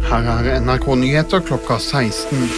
Her NRK Nyheter klokka 16.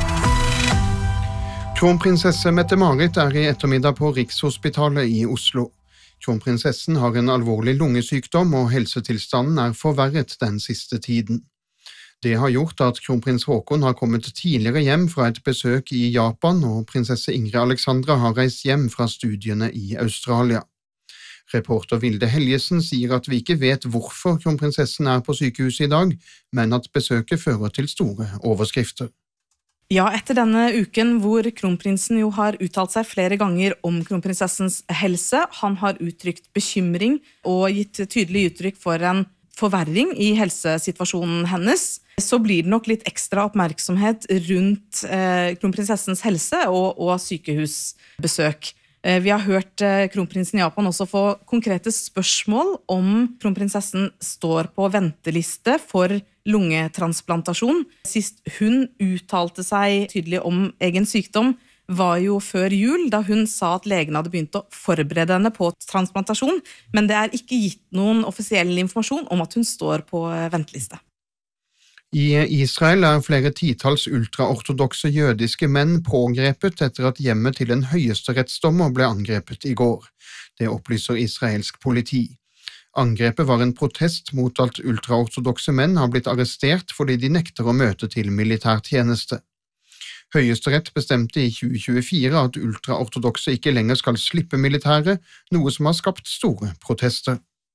Kronprinsesse Mette-Marit i ettermiddag på Rikshospitalet i Oslo. Kronprinsessen har en alvorlig lungesykdom, og helsetilstanden forverret den siste tiden. Det har gjort at kronprins Haakon har kommet tidligere hjem fra et besøk i Japan, og prinsesse Ingrid Alexandra har reist hjem fra studiene i Australia. Reporter Vilde Helgesen sier at vi ikke vet hvorfor kronprinsessen på sykehuset i dag, men at besøket fører til store overskrifter. Ja, etter denne uken hvor kronprinsen jo har uttalt seg flere ganger om kronprinsessens helse, han har uttrykt bekymring og gitt tydelig uttrykk for en forverring i helsesituasjonen hennes, så blir det nok litt ekstra oppmerksomhet rundt kronprinsessens helse og sykehusbesøk. Vi har hørt kronprinsen i Japan også få konkrete spørsmål om kronprinsessen står på venteliste for lungetransplantasjon. Sist hun uttalte seg tydelig om egen sykdom var jo før jul, da hun sa at legen hadde begynt å forberede henne på transplantasjon, men det ikke gitt noen offisiell informasjon om at hun står på venteliste. I Israel flere titals ultraortodokse jødiske menn pågrepet etter at hjemmet til en høyesterettsdommer ble angrepet i går. Det opplyser israelsk politi. Angrepet var en protest mot at ultraortodokse menn har blitt arrestert fordi de nekter å møte til militærtjeneste. Høyesterett bestemte i 2024 at ultraortodokse ikke lenger skal slippe militæret, noe som har skapt store protester.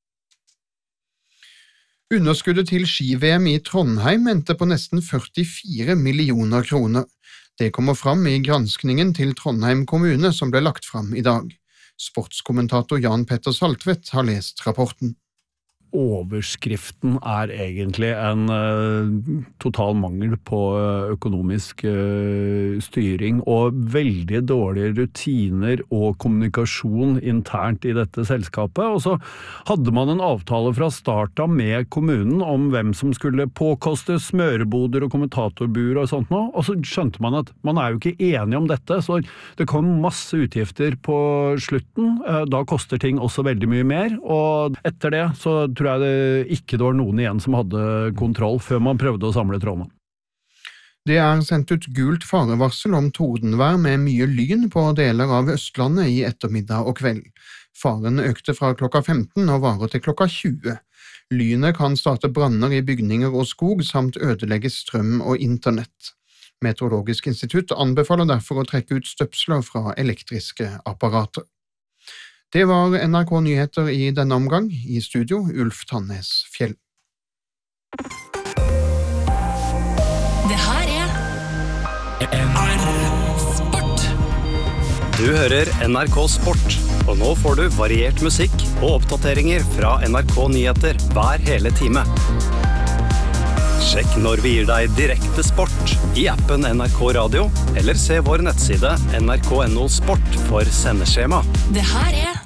Underskuddet til ski-VM i Trondheim endte på nesten 44 millioner kroner. Det kommer fram i granskningen til Trondheim kommune som ble lagt fram i dag. Sportskommentator Jan Petter Saltvedt har lest rapporten. Overskriften egentlig en total mangel på økonomisk styring og veldig dårlige rutiner og kommunikasjon internt i dette selskapet. Og så hadde man en avtale fra starten med kommunen om hvem som skulle påkoste smøreboder og kommentatorbuer og sånt nå, og så skjønte man at man jo ikke enige om dette, så det kom masse utgifter på slutten. Da koster ting også veldig mye mer, og etter det så tror jeg det ikke var noen igjen som hadde kontroll før man prøvde å samle trådene. Det sendt ut gult farevarsel om tordenvær med mye lyn på deler av Østlandet i ettermiddag og kveld. Faren økte fra klokka 15 og varer til klokka 20. Lynet kan starte branner i bygninger og skog samt ødelegge strøm og internett. Meteorologisk institutt anbefaler derfor å trekke ut støpsler fra elektriske apparater. Det var NRK Nyheter i denne omgang. I studio, Ulf Tannes Fjell. Det her NRK Sport. Du hører NRK Sport, og nå får du variert musikk og oppdateringer fra NRK Nyheter hver hele time. Sjekk når vi gir deg direkte sport i appen NRK Radio, eller se vår nettside nrk.no sport for sendeskjema. Det her